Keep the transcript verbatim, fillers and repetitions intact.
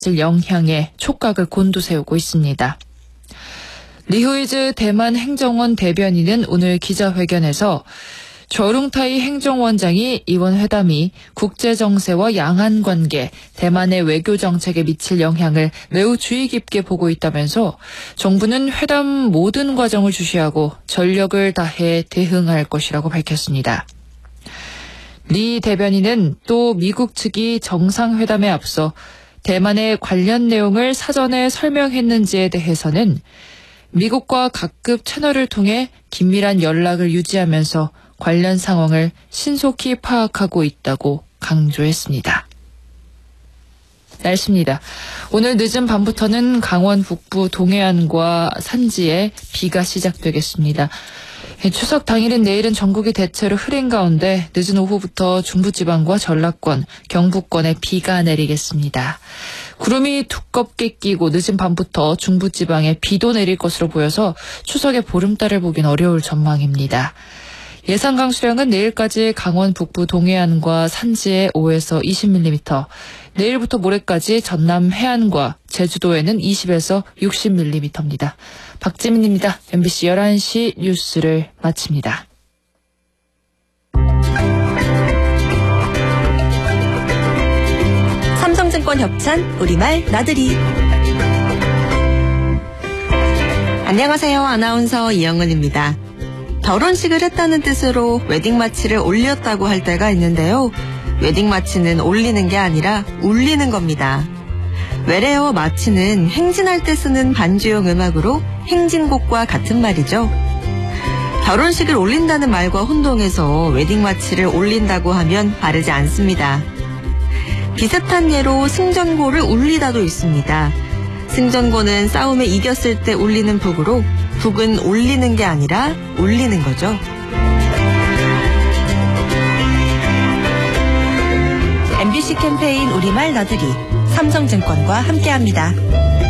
영향에 촉각을 곤두세우고 있습니다. 리후이즈 대만 행정원 대변인은 오늘 기자회견에서 저룽타이 행정원장이 이번 회담이 국제정세와 양안관계, 대만의 외교정책에 미칠 영향을 매우 주의 깊게 보고 있다면서 정부는 회담 모든 과정을 주시하고 전력을 다해 대응할 것이라고 밝혔습니다. 리 대변인은 또 미국 측이 정상회담에 앞서 대만의 관련 내용을 사전에 설명했는지에 대해서는 미국과 각급 채널을 통해 긴밀한 연락을 유지하면서 관련 상황을 신속히 파악하고 있다고 강조했습니다. 날씨입니다. 오늘 늦은 밤부터는 강원 북부 동해안과 산지에 비가 시작되겠습니다. 추석 당일인 내일은 전국이 대체로 흐린 가운데 늦은 오후부터 중부지방과 전라권, 경북권에 비가 내리겠습니다. 구름이 두껍게 끼고 늦은 밤부터 중부지방에 비도 내릴 것으로 보여서 추석의 보름달을 보긴 어려울 전망입니다. 예상 강수량은 내일까지 강원 북부 동해안과 산지에 오에서 이십 밀리미터, 내일부터 모레까지 전남 해안과 제주도에는 이십에서 육십 밀리미터입니다. 박지민입니다. 엠비씨 열한 시 뉴스를 마칩니다. 삼성증권 협찬 우리말 나들이. 안녕하세요. 아나운서 이영은입니다. 결혼식을 했다는 뜻으로 웨딩마치를 올렸다고 할 때가 있는데요. 웨딩마치는 올리는 게 아니라 울리는 겁니다. 외래어 마치는 행진할 때 쓰는 반주용 음악으로 행진곡과 같은 말이죠. 결혼식을 올린다는 말과 혼동해서 웨딩마치를 올린다고 하면 바르지 않습니다. 비슷한 예로 승전고를 울리다도 있습니다. 승전고는 싸움에 이겼을 때 울리는 북으로 북은 올리는 게 아니라 울리는 거죠. 엠비씨 캠페인 우리말 나들이 삼성증권과 함께합니다.